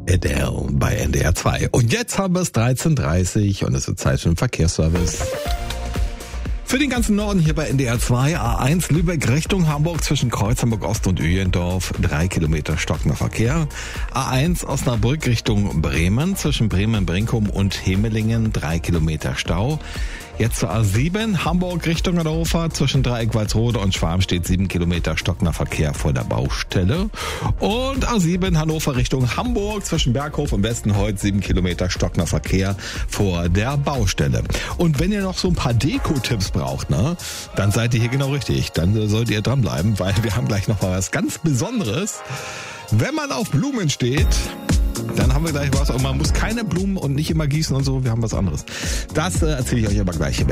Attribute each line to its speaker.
Speaker 1: Adele bei NDR 2. Und jetzt haben wir es 13:30 und es ist Zeit für den Verkehrsservice. Für den ganzen Norden hier bei NDR 2, A1 Lübeck Richtung Hamburg zwischen Kreuz Hamburg Ost und Ühendorf, 3 Kilometer stockender Verkehr. A1 Osnabrück Richtung Bremen zwischen Bremen-Brinkum und Hemelingen, 3 Kilometer Stau. Jetzt zur A7 Hamburg Richtung Hannover zwischen Dreieck Walsrode und Schwarmstedt, 7 Kilometer stockender Verkehr vor der Baustelle. Und A7 Hannover Richtung Hamburg zwischen Berghof und Westenholz, 7 Kilometer stockender Verkehr vor der Baustelle. Und wenn ihr noch so ein paar Deko-Tipps braucht, ne, dann seid ihr hier genau richtig. Dann solltet ihr dranbleiben, weil wir haben gleich noch mal was ganz Besonderes. Wenn man auf Blumen steht, dann haben wir gleich was. Und man muss keine Blumen und nicht immer gießen und so. Wir haben was anderes. Das erzähle ich euch aber gleich.